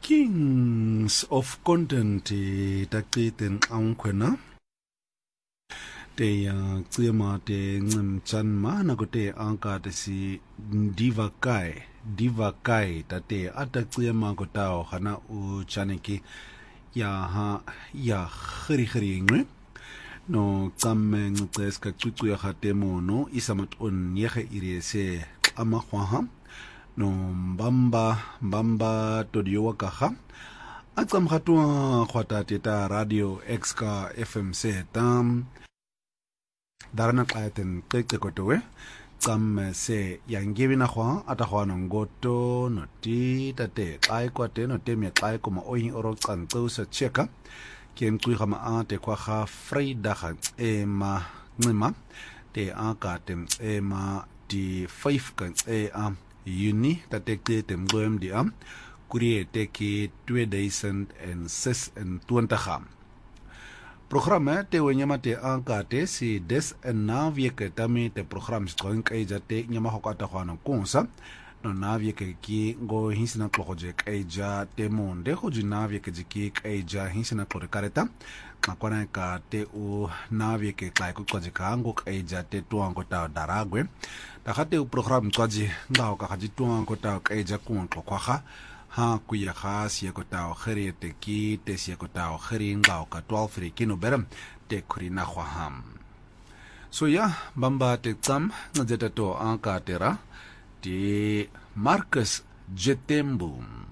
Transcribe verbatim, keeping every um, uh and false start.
Kings of Content taqede nxawunkhwena te ya tsema te ncimchanma na kote anka te si diva kai diva kai tate ata tsema kotao hana u chaneki ya ha ya khiri khiri ngwe no tsamme ngceska cucu ya hatemo no isamat on yege iriese amakhwaha no mbamba mbamba todio wakaha atsam khatwa khwata teta radio exka fm se tam darana qaten qeqe kotowe tsam se yangibina khwa atakhwana ngoto no ti tate xai kwate no temya xai koma oyin oro qanqu sa cheka ken qwiga ma ate kwa kha freida kha ema ncima te akatem ema di five kan e am uni tatekte tem goem di am kurie teki two thousand twenty-six programme te wenyama te ankate si des en navieke tami te program strong kai jate nyama hokata khwana konsa no navieke ki go hinsina kloje kai ja te monde ho ju navieke jiki kai ja hinsina klore kareta makwana ka te u navieke kai ku kwaje kango kai ja te tuango ta daragwe takate u program kwaje ngao ka haji tuango ta kai ja ku nkokwaga ha kuya khas ye kotao kherete ki te se kotao kheringa ka twelve ri kino beram te khurina khwaham so ya bamba te tsam ngajeta to anka tera ti Marcus Jetembu